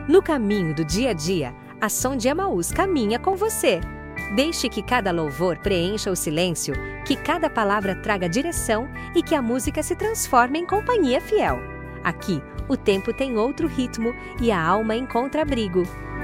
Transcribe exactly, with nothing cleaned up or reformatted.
No caminho do dia a dia, a Som de Emaús caminha com você. Deixe que cada louvor preencha o silêncio, que cada palavra traga direção e que a música se transforme em companhia fiel. Aqui, o tempo tem outro ritmo e a alma encontra abrigo.